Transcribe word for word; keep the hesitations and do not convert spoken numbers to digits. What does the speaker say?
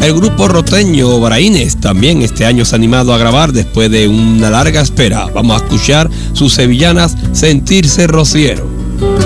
El grupo roteño Braines también este año se ha animado a grabar después de una larga espera. Vamos a escuchar sus sevillanas Sentirse Rociero.